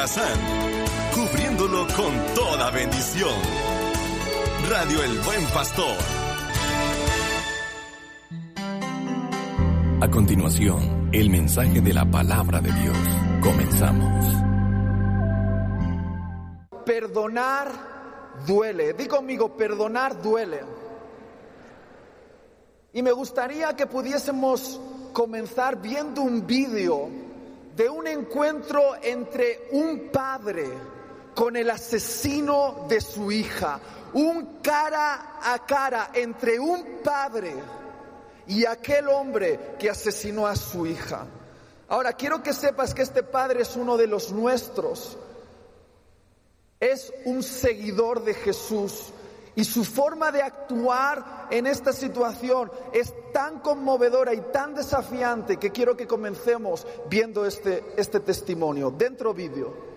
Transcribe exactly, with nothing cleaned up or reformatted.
Morazán, cubriéndolo con toda bendición. Radio El Buen Pastor. A continuación, el mensaje de la palabra de Dios. Comenzamos. Perdonar duele. Di conmigo, perdonar duele. Y me gustaría que pudiésemos comenzar viendo un vídeo de un encuentro entre un padre con el asesino de su hija. Un cara a cara entre un padre y aquel hombre que asesinó a su hija. Ahora, quiero que sepas que este padre es uno de los nuestros. Es un seguidor de Jesús. Y su forma de actuar en esta situación es tan conmovedora y tan desafiante que quiero que comencemos viendo este, este testimonio. Dentro vídeo.